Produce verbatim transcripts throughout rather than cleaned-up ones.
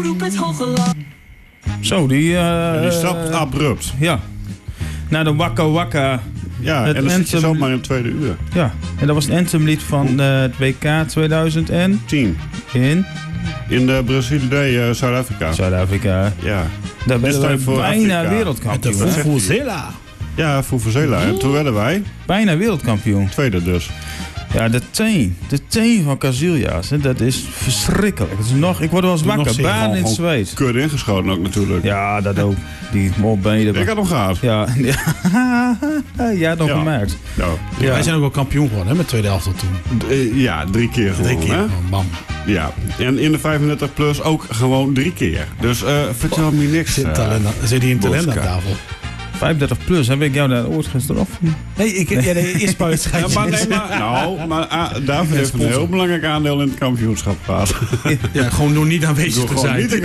Omroep het Hogeland. Zo, die... Uh, die stapt abrupt. Ja. Naar de Wakka Wakka. Ja, en dan zit je zomaar in het tweede uur. Ja, en dat was het anthemlied van uh, het W K twintig tien. In? In de Brazilië, uh, Zuid-Afrika. Zuid-Afrika. Ja. Daar werden wij bijna Afrika. Wereldkampioen. De Vuvuzela. Ja, Vuvuzela. En toen werden wij... Bijna wereldkampioen. Tweede dus. Ja, de teen. De teen van Casillas. Dat is verschrikkelijk. Het is nog, ik word wel eens wakker. Baan in het zweet. Keur ingeschoten ook natuurlijk. Ja, dat ook. Die molbenen. Ik had hem gehad. Ja, ja. ja nog ja. gemerkt. Ja. Ja. Wij zijn ook wel kampioen geworden hè, met tweede helft tot toen. D- ja, drie keer gewoon. Drie keer hè? gewoon, bam. Ja, en in de vijfendertig plus ook gewoon drie keer. Dus uh, vertel oh. me niks. Zit, talent, uh, zit hij in talent aan tafel? vijfendertig plus, heb ik jou daar ooit getroffen? Nee, ik ja, de eerste wedstrijd. Ja, maar nee, maar, nou, maar ah, David heeft een heel belangrijk aandeel in het kampioenschap gehad. Ja, gewoon door niet aanwezig te zijn. Niet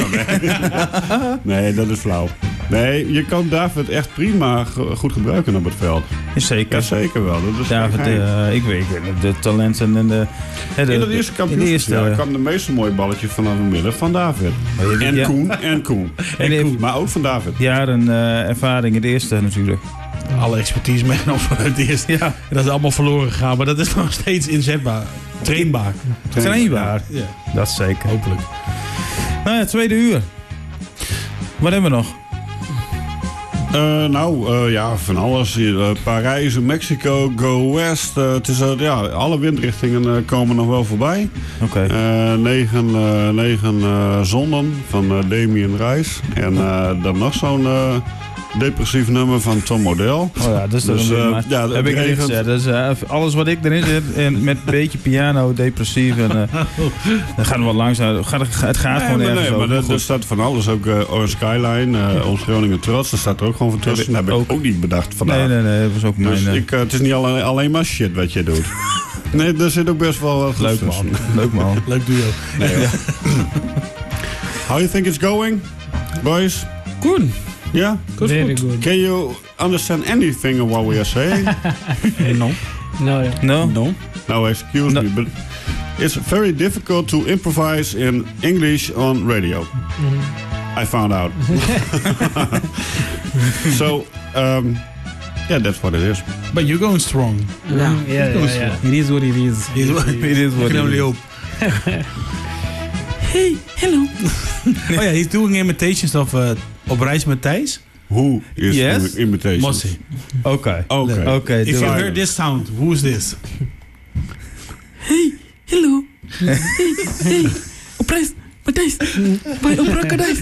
nee, dat is flauw. Nee, je kan David echt prima goed gebruiken op het veld. Zeker. Ja, zeker wel. Dat is David, uh, ik weet het, de talenten en de... He, de in het eerste kampioenschap ja, kwamen de meeste mooie balletjes vanaf het midden van David. En ja. Koen, en Koen. En en Koen, maar ook van David. Jaren uh, ervaring in het eerste natuurlijk. Alle expertise meegenomen van het eerste. Ja. Dat is allemaal verloren gegaan, maar dat is nog steeds inzetbaar. Trainbaar. Trainbaar. Trainbaar. Ja. Dat is zeker. Hopelijk. Nou ja, tweede uur. Wat hebben we nog? Uh, nou, uh, ja, van alles. Uh, Parijs, Mexico, Go West. Uh, het is, uh, ja, alle windrichtingen uh, komen nog wel voorbij. Oké. Okay. Uh, negen uh, negen uh, zonden van uh, Damien Rice. En uh, dan nog zo'n uh, depressief nummer van Tom Model. Oh ja, dus, dus uh, uh, ja, dat heb ik niet gezegd. Dus, uh, alles wat ik erin zit, en met een beetje piano, depressief. En, uh, dan gaat het wat langzaam. Het gaat, het gaat nee, gewoon maar ergens nee, over. Maar er staat van alles. Ook uh, Orange Skyline, uh, ons Groningen Trots. Dat staat er ook gewoon van tussen. Dat heb ik ook, ook niet bedacht vandaag. Nee, nee, nee. Dat was ook dus mijn... Ik, uh, het is niet alleen, alleen maar shit wat je doet. Nee, er zit ook best wel wat leuk man. Leuk man. Leuk duo. Nee, ja. How you think it's going, boys? Good. Yeah? Good Very good. good. Can you understand anything of what we are saying? No. No. No. No. No, excuse no. me, but it's very difficult to improvise in English on radio. Mm-hmm. I found out. So, um, yeah, that's what it is. But you're going strong. Yeah, yeah, yeah, yeah, yeah. It is what it is. It is what it is. What it is. Hey, hello. Oh ja, he's doing imitations of uh, Op reis met Thijs. Who is yes? imitation? Mossy. Okay. Okay. Okay. If you heard this sound, who is this? Hey, hello. Hey, hey. Op reis met Thijs. Bij Oprakadijs.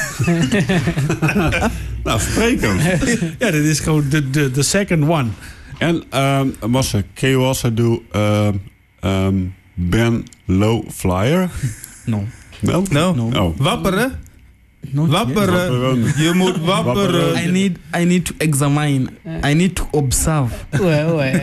Nou, spreek hem. Ja, dit is gewoon de, de, de second one. En um, Mosse, can you also do um, um, Ben Low Flyer? No. No? No. no. Oh. Wapperen? No, wapperen. Yes. Je moet wapperen. I need, I need to examine. I need to observe. Well, well.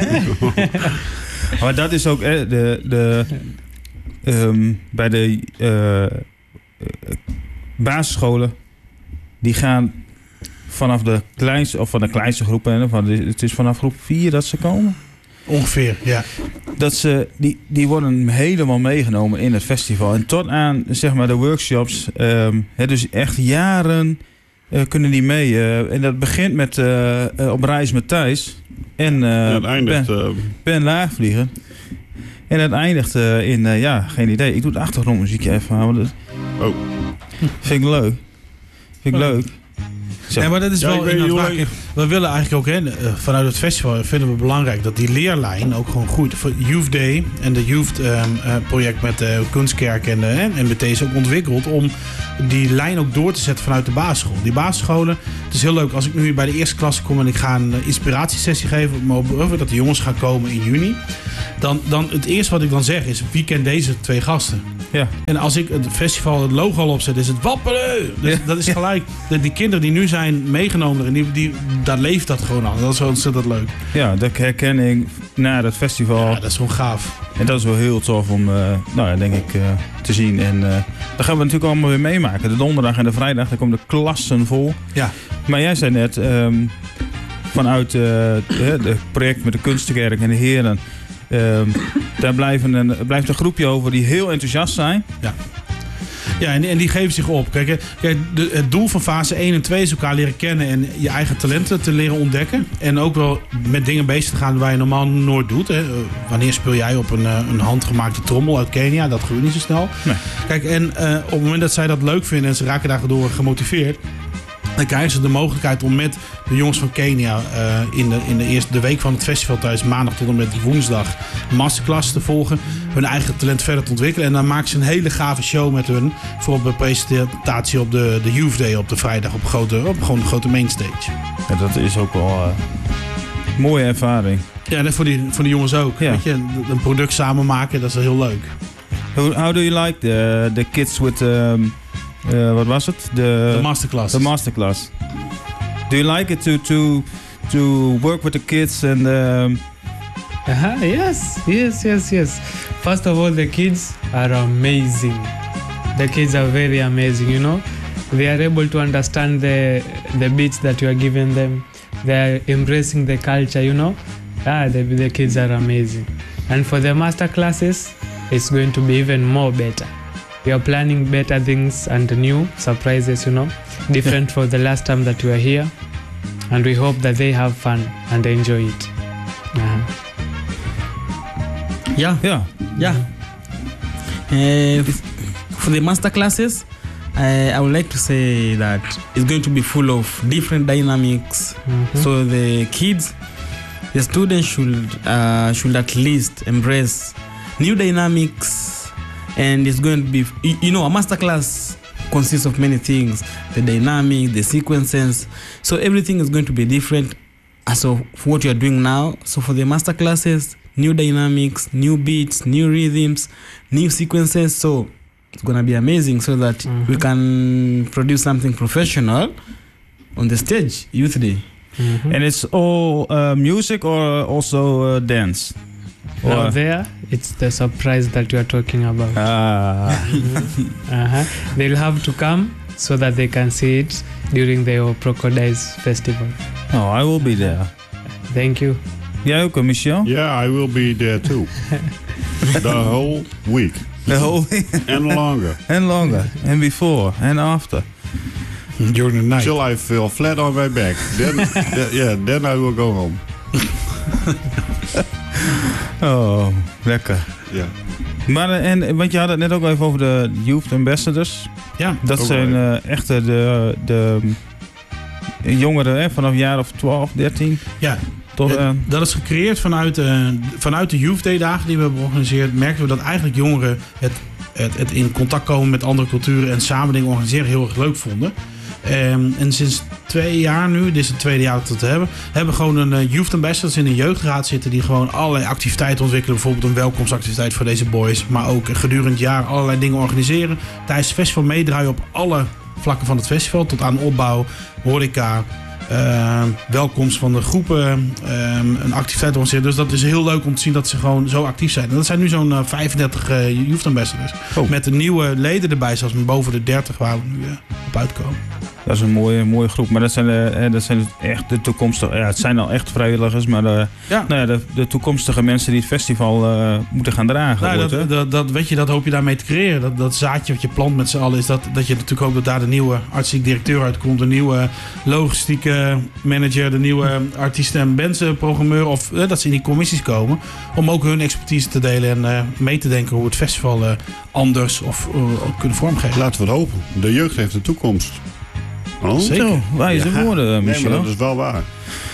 Maar dat is ook eh, de, de um, bij de uh, basisscholen. Die gaan vanaf de kleinste of van de kleinste groepen. Van de, het is vanaf groep vier dat ze komen. Ongeveer, ja. Dat ze, die, die worden helemaal meegenomen in het festival. En tot aan, zeg maar, de workshops. Um, hè, dus echt jaren uh, kunnen die mee. Uh, en dat begint met uh, uh, Op reis met Thijs. En uh, ja, het eindigt, Ben, uh... ben Laagvliegen. En het eindigt uh, in, uh, ja, geen idee. Ik doe het achtergrondmuziekje even aan. Dat oh. Vind ik leuk. Vind ik oh. leuk. Zo. Nee, maar dat is ja, wel inderdaad. We willen eigenlijk ook, hè, vanuit het festival vinden we belangrijk dat die leerlijn ook gewoon groeit. Voor Youth Day en de Youth um, uh, project met de uh, Kunstkerk en, uh, en met deze ook ontwikkeld om die lijn ook door te zetten vanuit de basisschool. Die basisscholen, het is heel leuk als ik nu bij de eerste klasse kom en ik ga een inspiratiesessie geven, over dat de jongens gaan komen in juni. Dan, dan het eerste wat ik dan zeg is, wie kent deze twee gasten? Ja. En als ik het festival het logo al opzet, is het wapperen. Dus ja. Dat is gelijk. De, die kinderen die nu zijn meegenomen, en die, die, daar leeft dat gewoon aan. Dat is wel ontzettend leuk. Ja, de herkenning naar het festival. Ja, dat is gewoon gaaf. En dat is wel heel tof om, uh, nou ja, denk ik, uh, te zien. En uh, dat gaan we natuurlijk allemaal weer meemaken. De donderdag en de vrijdag, daar komen de klassen vol. Ja. Maar jij zei net, um, vanuit uh, het project met de Kunstkerk en de heren. Um, daar blijven een, blijft een groepje over die heel enthousiast zijn. Ja. Ja, en, en die geven zich op. Kijk, kijk de, het doel van fase één en twee is elkaar leren kennen en je eigen talenten te leren ontdekken. En ook wel met dingen bezig te gaan waar je normaal nooit doet. Hè. Wanneer speel jij op een, een handgemaakte trommel uit Kenia? Dat gebeurt niet zo snel. Nee. Kijk, en uh, op het moment dat zij dat leuk vinden en ze raken daardoor gemotiveerd, dan krijgen ze de mogelijkheid om met de jongens van Kenia uh, in, de, in de eerste de week van het festival thuis, maandag tot en met woensdag, masterclass te volgen, hun eigen talent verder te ontwikkelen. En dan maken ze een hele gave show met hun voor op een presentatie op de, de Youth Day op de vrijdag op, grote, op gewoon de grote mainstage. Ja, dat is ook wel uh, een mooie ervaring. Ja, en voor die, voor die jongens ook. Ja. Weet je, een product samen maken, dat is heel leuk. How, how do you like the, the kids with... Um Uh, wat was het? De masterclass. The masterclass. Do you like it to to to work with the kids and? Um... Uh-huh, yes, yes, yes, yes. First of all, the kids are amazing. The kids are very amazing. You know, they are able to understand the the beats that you are giving them. They are embracing the culture. You know, ah, the the kids are amazing. And for the master classes, it's going to be even more better. We are planning better things and new surprises, you know, different yeah. for the last time that we were here. And we hope that they have fun and enjoy it. Uh-huh. Yeah, yeah, yeah. Uh, for the master classes, uh, I would like to say that it's going to be full of different dynamics. Mm-hmm. So the kids, the students should uh, should at least embrace new dynamics. And it's going to be, you know, a masterclass consists of many things. The dynamic, the sequences. So everything is going to be different as of what you're doing now. So for the masterclasses, new dynamics, new beats, new rhythms, new sequences. So it's going to be amazing so that mm-hmm. we can produce something professional on the stage, Youth Day. Mm-hmm. And it's all uh, music or also uh, dance? Now there, it's the surprise that you are talking about. Ah. uh-huh. They'll have to come so that they can see it during the Crocodiles Festival. Oh, I will be there. Thank you. Jij ook, Michel? Yeah, I will be there too. The whole week. The whole week? And longer. And longer. And before. And after. During the night. Till I feel flat on my back. Then, th- yeah, then I will go home. Oh, lekker. Ja. Maar en, want je had het net ook even over de Youth Ambassadors. Ja. Dat zijn uh, echt de, de jongeren hè, vanaf een jaar of twaalf, dertien. Ja. Tot, uh, dat is gecreëerd vanuit, uh, vanuit de Youth Day dagen die we hebben georganiseerd. Merken we dat eigenlijk jongeren het, het, het in contact komen met andere culturen en samen dingen organiseren heel erg leuk vonden. Um, en sinds twee jaar nu, dit is het tweede jaar dat we het hebben, hebben we gewoon een uh, Youth Ambassadors in een jeugdraad zitten die gewoon allerlei activiteiten ontwikkelen. Bijvoorbeeld een welkomstactiviteit voor deze boys. Maar ook gedurende het jaar allerlei dingen organiseren. Tijdens het festival meedraaien op alle vlakken van het festival. Tot aan opbouw, horeca, uh, welkomst van de groepen, um, een activiteit organiseren. Dus dat is heel leuk om te zien dat ze gewoon zo actief zijn. En dat zijn nu zo'n uh, vijfendertig uh, Youth Ambassadors. Oh. Met de nieuwe leden erbij, zelfs boven de dertig waar we nu uh, op uitkomen. Dat is een mooie, mooie groep. Maar dat zijn, uh, dat zijn echt de toekomstige... Ja, het zijn al echt vrijwilligers, maar uh, ja. Nou ja, de, de toekomstige mensen die het festival uh, moeten gaan dragen. Nou, wordt, dat, dat, dat, weet je, dat hoop je daarmee te creëren. Dat, dat zaadje wat je plant met z'n allen is dat, dat je natuurlijk hoopt dat daar de nieuwe artistiek directeur uitkomt. De nieuwe logistieke manager, de nieuwe artiesten- en bandprogrammeur. Of uh, dat ze in die commissies komen. Om ook hun expertise te delen en uh, mee te denken hoe het festival uh, anders of uh, kunnen vormgeven. Laten we het hopen. De jeugd heeft de toekomst. Oh? Zeker. Zo, wijze ja. woorden, Michel. Nee, maar dat is wel waar.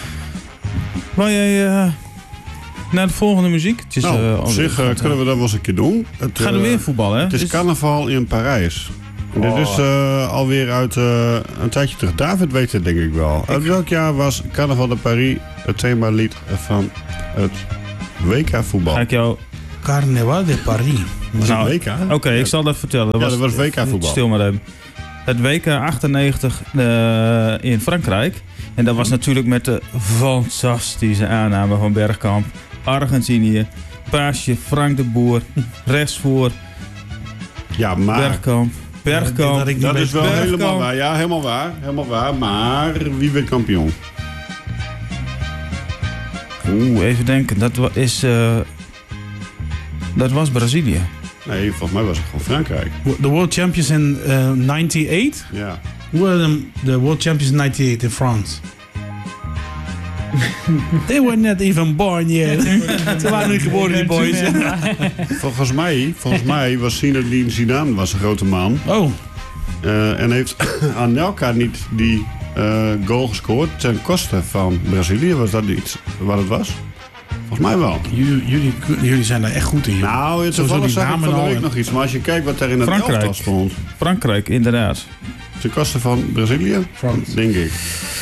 Wil jij uh, naar de volgende muziek? Het is, nou, uh, op zich uh, kunnen we dat wel eens een keer doen. Het, Gaan we weer voetballen, hè? Het is dus... carnaval in Parijs. Oh. Dit is uh, alweer uit uh, een tijdje terug. David weet het denk ik wel. Ik... Uit welk jaar was Carnaval de Paris het themalied van het W K voetbal? Ga ik jou... Carnaval de Paris. Was nou, het W K? Oké, okay, ja. ik zal dat vertellen. Dat ja, was, dat was W K voetbal. Stil maar even. Het W K achtennegentig uh, in Frankrijk. En dat was natuurlijk met de fantastische aanname van Bergkamp. Argentinië, Paasje, Frank de Boer, rechtsvoor. Ja, maar... Bergkamp. Bergkamp. Ja, dat, dat is wel Bergkamp. Helemaal waar. Ja, helemaal waar. Helemaal waar. Maar wie werd kampioen? Oeh, even denken. Dat is... Uh, dat was Brazilië. Nee, volgens mij was het gewoon Frankrijk. The World Champions in uh, ninety-eight? Ja. Who were the, the World Champions in ninety-eight in France? They were not even born yet. Ze waren niet geboren, die boys. volgens mij, volgens mij was Zinedine Zidane was een grote man. Oh. Uh, en heeft Anelka niet die uh, goal gescoord ten koste van Brazilië. Was dat iets wat het was? Volgens mij wel. Jullie, jullie, jullie zijn daar echt goed in. Joh. Nou, het toevallig zag ik van de week nog iets. Maar als je kijkt wat er in het elftal stond. Frankrijk, inderdaad. Ten koste van Brazilië? Frans. Denk ik.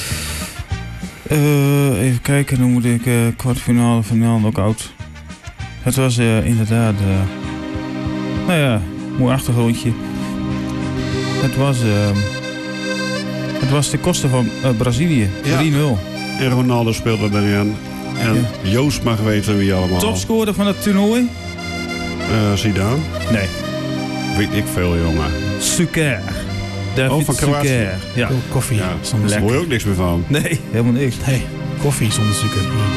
Uh, even kijken, dan moet ik uh, kwartfinale, finale, knock-out. Het was uh, inderdaad... Uh, nou ja, mooi achtergrondje. Het was... Uh, het was ten koste van uh, Brazilië. Ja. drie nul. En Ronaldo speelde erin. En ja. Joost mag weten wie allemaal. Topscorer van het toernooi? Uh, Zidane? Nee. Weet ik veel, jongen. Suker. David oh, van Kroatië. Suker. Ja. Koffie. Ja, daar hoor je ook niks meer van. Nee, helemaal niks. Nee, koffie zonder suiker.